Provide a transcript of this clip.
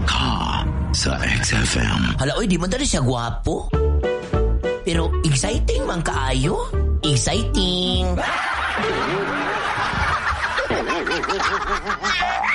ka sa XFM. Hala, oy, di man dali siya gwapo. Pero exciting man kaayo. Exciting.